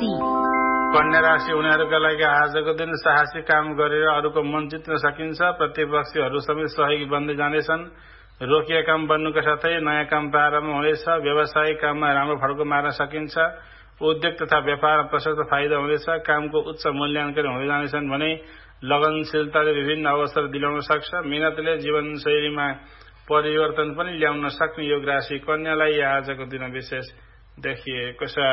राशि कन्या राशि उनीहरूका लागि आजको दिन साहसी काम गरेर अरूको मन जित्न सकिन्छ। प्रतिपक्षीहरू सबै सहयोगी बन्दै जानेछन्। रोकिएका काम बन्नुका साथै नयाँ काम प्रारम्भ हुनेछ। व्यवसायिक काममा राम्रो फड्को मार्न सकिन्छ। उद्योग तथा व्यापारमा प्रशस्त फाइदा हुनेछ। कामको उच्च मूल्याङ्कन हुँदै जानेछन् भने लगनशीलताले विभिन्न अवसर दिलाउन सक्छ। मेहनतले जीवनशैलीमा परिवर्तन पनि ल्याउन सक्ने योग राशि कन्यालाई आजको दिन विशेष देखिएको छ।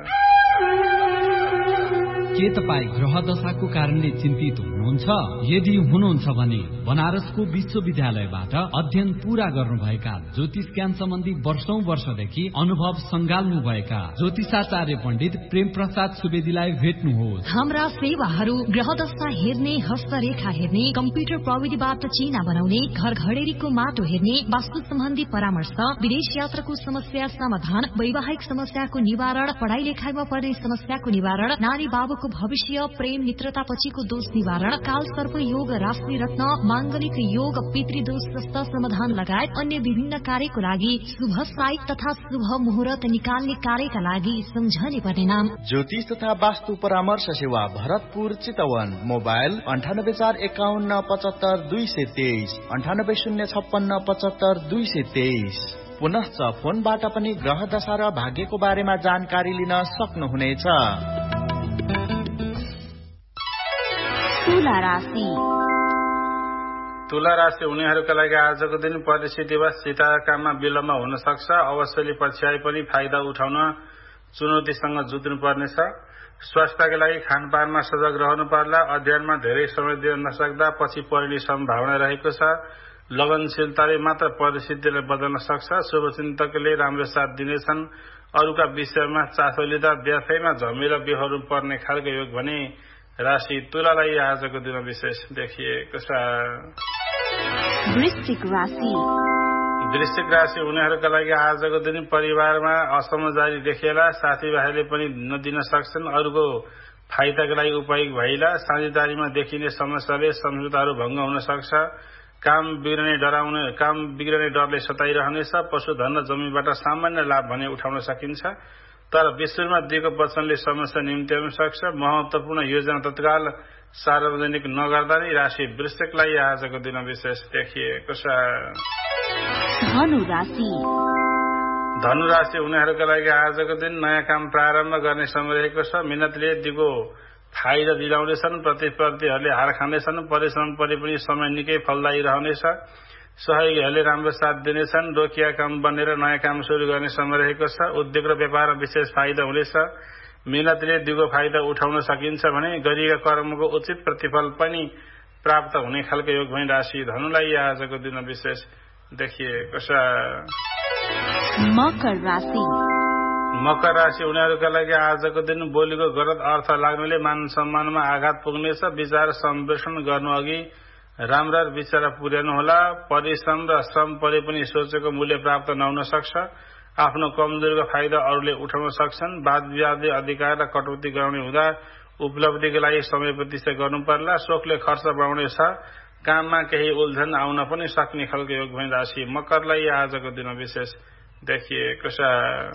के तपाईँ ग्रह दशाको कारणले चिन्तित हुनुहुन्छ? यदि हुनुहुन्छ भने बनारसको विश्वविद्यालयबाट अध्ययन पूरा गर्नुभएका ज्योतिष ज्ञान सम्बन्धी वर्षौं वर्षदेखि अनुभव संगाल्नुभएका ज्योतिषाचार्य पण्डित प्रेम प्रसाद सुवेदीलाई भेट्नुहोस्। हाम्रा सेवाहरू ग्रह दशा हेर्ने, हस्तरेखा हेर्ने, कम्प्युटर प्रविधिबाट चिना बनाउने, घर घडेरीको माटो हेर्ने, वास्तु सम्बन्धी परामर्श, विदेश यात्राको समस्या समाधान, वैवाहिक समस्याको निवारण, पढाइ लेखाइमा पर्ने समस्याको निवारण, नारी बाबुको भविष्य, प्रेम मित्रता पछिको दोष निवारण, काल सर्प योग, राशि रत्न, मांगलिक योग, पितृदोष जस्ता समाधान लगायत अन्य विभिन्न कार्यको लागि शुभ साई तथा शुभ मुहूर्त निकाल्ने कार्यका लागि सम्झने पर्ने नाम ज्योतिष तथा वास्तु परामर्श सेवा भरतपुर चितवन। मोबाइल 9845757223 980657757223। पुनश्च फोनबाट पनि ग्रह दशा र भाग्यको बारेमा जानकारी लिन सक्नुहुनेछ। तुला राशि उनीहरूका लागि आजको दिन परिस्थितिवश चिताका काममा विलम्ब हुन सक्छ। अवश्यले पछ्याए पनि फाइदा उठाउन चुनौतीसँग जुझ्नु पर्नेछ। स्वास्थ्यका लागि खानपानमा सजग रहनु पर्ला। अध्ययनमा धेरै समय दिन नसक्दा पछि परिने सम्भावना रहेको छ। लगनशीलताले मात्र परिस्थितिलाई बदल्न सक्छ। शुभचिन्तकले राम्रो साथ दिनेछन्। अरूका विषयमा चासो लिँदा व्यर्थैमा झमेला बेहोर्नु पर्ने खालको योग भने राशि तुलालाई आजको दिन विशेष देखिएको छ। वृश्चिक राशि उनीहरूका लागि आजको दिन परिवारमा असमझदारी देखिएला। साथीभाइले पनि नदिन सक्छन्। अरूको फाइदाका लागि उपयोग भइला। साझेदारीमा देखिने समस्याले सम्झौताहरू भङ्ग हुन सक्छ। काम बिग्रने डरले सताइरहनेछ। पशुधन र जमीनबाट सामान्य लाभ भने उठाउन सकिन्छ। तर विश्वमा दिएको वचनले समस्या निम्त्याउन सक्छ। महत्वपूर्ण योजना तत्काल सार्वजनिक नगर्दा नै राशि वृश्चिकलाई आजको दिन विशेष देखिएको छ। धनु राशि उनीहरूका लागि आजको दिन नयाँ काम प्रारम्भ गर्ने समय रहेको छ। मेहनतले दिगो फाइदा दिलाउनेछन्। प्रतिस्पर्धीहरूले हार खानेछन्। परिश्रम परे पनि समय निकै फलदायी रहनेछ। सहयोगीहरूले राम्रो साथ दिनेछन्। रोकिया काम बनेर नयाँ काम सुरु गर्ने समय रहेको छ। उद्योग र व्यापारमा विशेष फाइदा हुनेछ। मेहनतले दिगो फाइदा उठाउन सकिन्छ भने गरिएका कर्मको उचित प्रतिफल पनि प्राप्त हुने खालको योग भई राशि धनुलाई आजको दिन विशेष देखिएको छ। मकर राशि उनीहरूका लागि आजको दिन बोलीको गलत अर्थ लाग्नेले मान सम्मानमा आघात पुग्नेछ। विचार सम्प्रेषण गर्नु अघि राम्रा विचार पुर्याउनु होला। परिश्रम र श्रम परे पनि सोचेको मूल्य प्राप्त नहुन सक्छ। आफ्नो कमजोरीको फाइदा अरूले उठाउन सक्छन्। वाद विवादले अधिकार र कटौती गराउने हुँदा उपलब्धिका लागि समय प्रतिष्ठा गर्नु पर्ला। शोकले खर्च बढाउने छ। काममा केही उल्झन आउन पनि सक्ने खालको योग भई राशि मकरलाई आजको दिन विशेष देखिएको छ।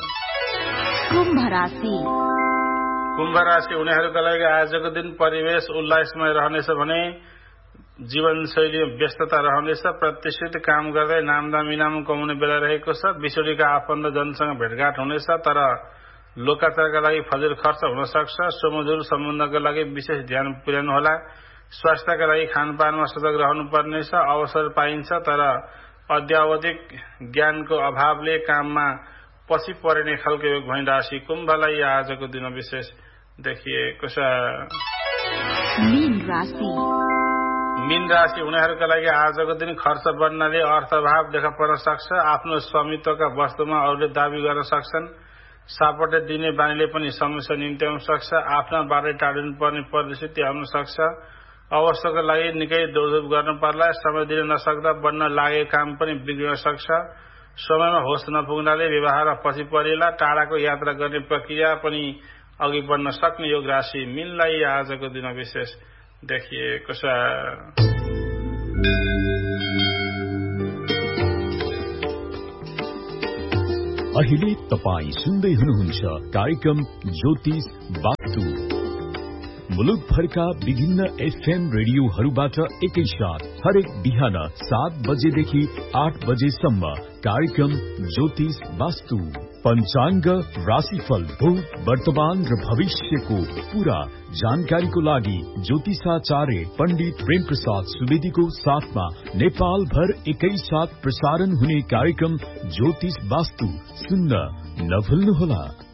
कुम्भ राशि उनीहरूका लागि आजको दिन परिवेश उल्लासमय रहनेछ भने जीवनशैलीमा व्यस्तता रहनेछ। प्रतिष्ठित काम गर्दै नामदाम इनाम कमाउने बेला रहेको छ। बिछोडीका आफन्त जनसँग भेटघाट हुनेछ। तर लोकाचारका लागि फजिल खर्च हुन सक्छ। सुमधुर सम्बन्धका लागि विशेष ध्यान पुर्याउनु होला। स्वास्थ्यका लागि खानपानमा सजग रहनु पर्नेछ। अवसर पाइन्छ तर अध्यावधिक ज्ञानको अभावले काममा पछि परिने खालको योग भई राशि कुम्भलाई आजको दिन विशेष देखिएको छ। मीन राशि उनीहरूका लागि आजको दिन खर्च बढ्नाले अर्थभाव देखा पर्न सक्छ। आफ्नो स्वामित्वका वस्तुमा अरूले दाबी गर्न सक्छन्। सापटे दिने बानीले पनि समस्या निम्त्याउन सक्छ। आफ्ना बाटै टाढिनु पर्ने परिस्थिति आउन सक्छ। अवसरको लागि निकै दौडधुप गर्नु पर्ला। समय दिन नसक्दा बन्न लागेको काम पनि बिग्रिन सक्छ। समयमा होस नपुग्नाले व्यवहारमा पछि परेला। टाढाको यात्रा गर्ने प्रक्रिया पनि अघि बढ्न सक्ने योग राशि मीनलाई आजको दिन विशेष देखिएको छ। अहिले तपाई सुन्दै हुनुहुन्छ कार्यक्रम ज्योतिष वास्तु। मुलुक भरका विभिन्न FM रेडियोहरूबाट एकैसाथ हरेक बिहान 7 बजेदेखि 8 बजेसम्म कार्यक्रम ज्योतिष वास्तु। पञ्चाङ्ग, राशिफल, भूत, वर्तमान र भविष्यको पूरा जानकारीको लागि ज्योतिषाचार्य पण्डित प्रेम प्रसाद सुवेदीको साथमा नेपाल भर एकैसाथ प्रसारण हुने कार्यक्रम ज्योतिष वास्तु सुन्न नभुल्नुहोला।